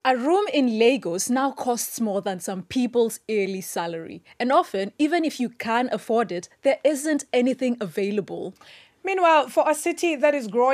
A room in Lagos now costs more than some people's yearly salary. And often, even if you can afford it, there isn't anything available. Meanwhile, for a city that is growing